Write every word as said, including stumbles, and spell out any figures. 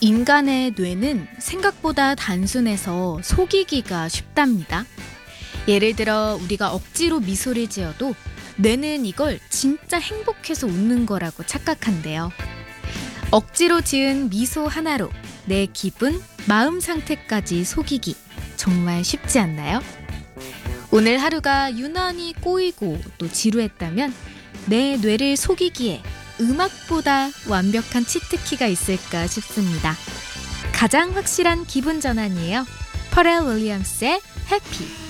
인간의 뇌는 생각보다 단순해서 속이기가 쉽답니다. 예를 들어 우리가 억지로 미소를 지어도 뇌는 이걸 진짜 행복해서 웃는 거라고 착각한대요. 억지로 지은 미소 하나로 내 기분, 마음 상태까지 속이기 정말 쉽지 않나요? 오늘 하루가 유난히 꼬이고 또 지루했다면 내 뇌를 속이기에 음악보다 완벽한 치트키가 있을까 싶습니다. 가장 확실한 기분 전환이에요. 퍼렐 윌리엄스의 해피.